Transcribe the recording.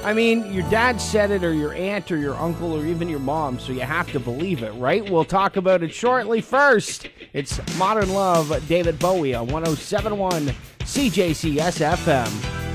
I mean, your dad said it, or your aunt, or your uncle, or even your mom, so you have to believe it, right? We'll talk about it shortly. First, it's Modern Love, David Bowie on 107.1 CJCS FM.